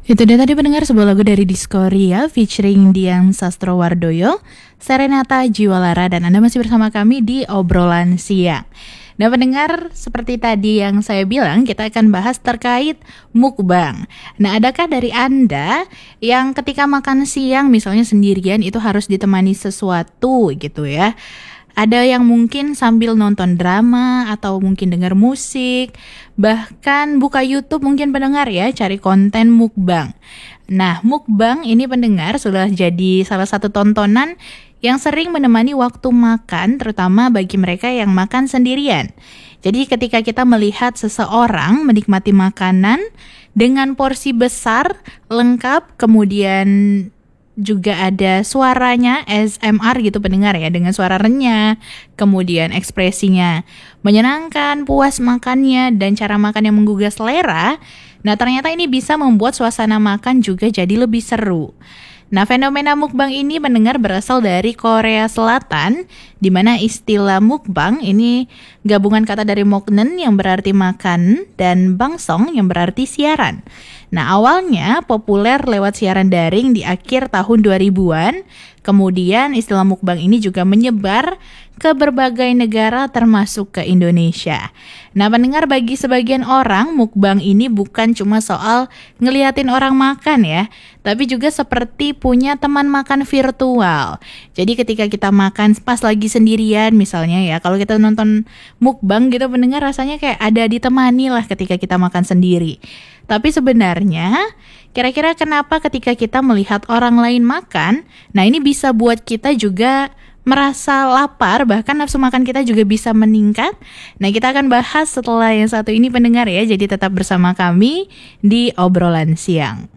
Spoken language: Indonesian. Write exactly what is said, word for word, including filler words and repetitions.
Itu dia tadi pendengar sebuah lagu dari Diskoria featuring Dian Sastrowardoyo, Serenata Jiwalara, dan Anda masih bersama kami di Obrolan Siang. Nah pendengar, seperti tadi yang saya bilang, kita akan bahas terkait mukbang. Nah adakah dari Anda yang ketika makan siang misalnya sendirian itu harus ditemani sesuatu gitu ya? Ada yang mungkin sambil nonton drama atau mungkin dengar musik, bahkan buka YouTube mungkin pendengar ya, cari konten mukbang. Nah, mukbang ini pendengar sudah jadi salah satu tontonan yang sering menemani waktu makan, terutama bagi mereka yang makan sendirian. Jadi ketika kita melihat seseorang menikmati makanan dengan porsi besar, lengkap, kemudian juga ada suaranya A S M R gitu pendengar ya, dengan suara renyah, kemudian ekspresinya menyenangkan, puas makannya, dan cara makan yang menggugah selera. Nah ternyata ini bisa membuat suasana makan juga jadi lebih seru. Nah fenomena mukbang ini mendengar berasal dari Korea Selatan, di mana istilah mukbang ini gabungan kata dari moknen yang berarti makan dan bangsong yang berarti siaran. Nah awalnya populer lewat siaran daring di akhir tahun dua ribuan, kemudian istilah mukbang ini juga menyebar ke berbagai negara termasuk ke Indonesia. Nah pendengar, bagi sebagian orang mukbang ini bukan cuma soal ngeliatin orang makan ya, tapi juga seperti punya teman makan virtual. Jadi ketika kita makan pas lagi sendirian misalnya ya, kalau kita nonton mukbang gitu pendengar, rasanya kayak ada ditemani lah ketika kita makan sendiri. Tapi sebenarnya kira-kira kenapa ketika kita melihat orang lain makan, nah ini bisa buat kita juga merasa lapar, bahkan nafsu makan kita juga bisa meningkat. Nah kita akan bahas setelah yang satu ini pendengar ya, jadi tetap bersama kami di Obrolan Siang.